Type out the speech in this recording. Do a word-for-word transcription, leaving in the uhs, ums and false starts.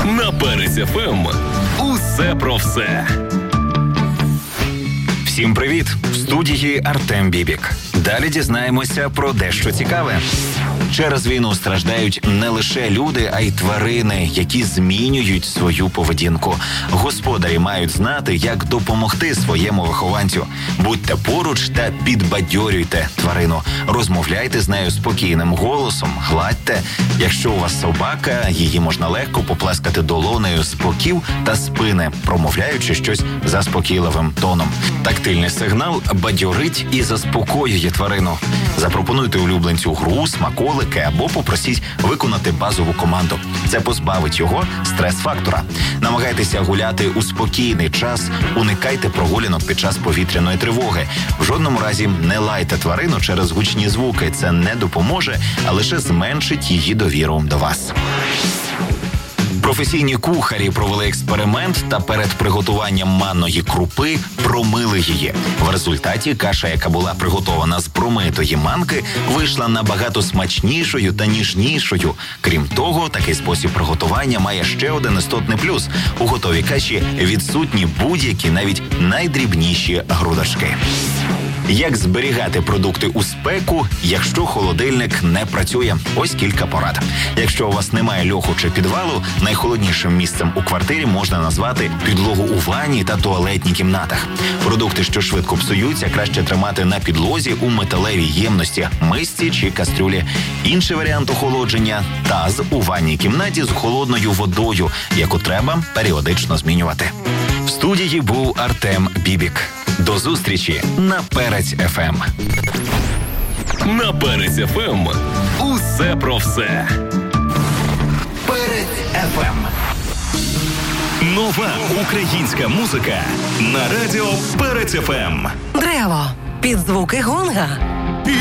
На Перець еф ем. Усе про все. Всім привіт! В студії Артем Бібік. Далі дізнаємося про дещо цікаве. Через війну страждають не лише люди, а й тварини, які змінюють свою поведінку. Господарі мають знати, як допомогти своєму вихованцю. Будьте поруч та підбадьорюйте тварину. Розмовляйте з нею спокійним голосом, гладьте. Якщо у вас собака, її можна легко поплескати долонею з боків та спини, промовляючи щось заспокійливим тоном. Тактильний сигнал бадьорить і заспокоює тварину. Запропонуйте улюбленцю гру, смаколики або попросіть виконати базову команду. Це позбавить його стрес-фактора. Намагайтеся гуляти у спокійний час, уникайте прогулянок під час повітряної тривоги. В жодному разі не лайте тварину через гучні звуки. Це не допоможе, а лише зменшить її довіру до вас. Професійні кухарі провели експеримент та перед приготуванням манної крупи промили її. В результаті каша, яка була приготована з промитої манки, вийшла набагато смачнішою та ніжнішою. Крім того, такий спосіб приготування має ще один істотний плюс. У готовій каші відсутні будь-які, навіть найдрібніші грудочки. Як зберігати продукти у спеку, якщо холодильник не працює? Ось кілька порад. Якщо у вас немає льоху чи підвалу, найхолоднішим місцем у квартирі можна назвати підлогу у ванні та туалетній кімнатах. Продукти, що швидко псуються, краще тримати на підлозі у металевій ємності, мисці чи кастрюлі. Інший варіант охолодження – таз у ванній кімнаті з холодною водою, яку треба періодично змінювати. В студії був Артем Бібік. До зустрічі на Перець еф ем. На Перець еф ем. Усе про все. Перець еф ем. Нова українська музика на радіо Перець еф ем. Древо. Під звуки гонга.